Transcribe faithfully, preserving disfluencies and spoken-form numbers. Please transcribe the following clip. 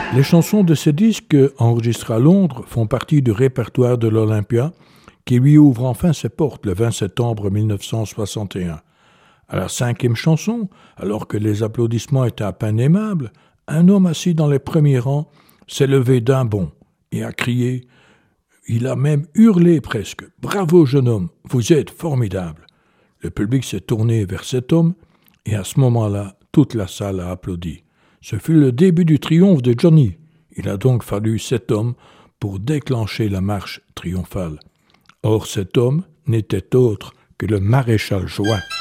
Les chansons de ce disque, enregistrées à Londres, font partie du répertoire de l'Olympia, qui lui ouvre enfin ses portes le vingt septembre mille neuf cent soixante et un. À la cinquième chanson, alors que les applaudissements étaient à peine aimables, un homme assis dans les premiers rangs s'est levé d'un bond et a crié, il a même hurlé presque, « Bravo jeune homme, vous êtes formidable !» Le public s'est tourné vers cet homme et à ce moment-là, toute la salle a applaudi. Ce fut le début du triomphe de Johnny. Il a donc fallu cet homme pour déclencher la marche triomphale. Or cet homme n'était autre que le maréchal Juin.